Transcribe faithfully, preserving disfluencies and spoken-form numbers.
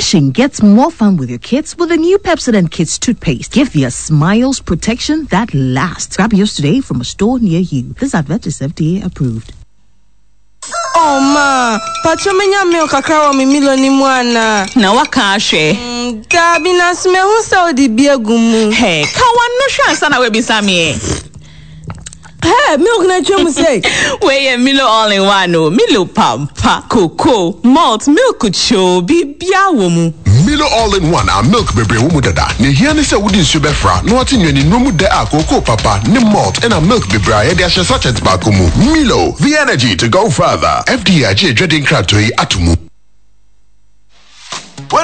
Brushing gets more fun with your kids with the new Pepsodent Kids toothpaste. Give their smiles protection that lasts. Grab yours today from a store near you. This advert is F D A approved. Oh ma, pachomenya milk kakra wa mi milo ni mwana. Na waka ahwe. Mm, dabi na sme hu se odi biegumu. Hey, ka wanu hwa ansa na we bisame. Hey, milk na chemu say. We Milo all in one no. Milo pampa, cocoa, malt, milk cho, bibia womu. Milo all in one a milk bebre womu dada. Ne hia ne se wudi nsu befra, no ati nwani nomu de a cocoa papa, ne malt and a milk bebre a yede ahye sachet ba komu. Milo, the energy to go further. F D A je dredin kratoi atumu.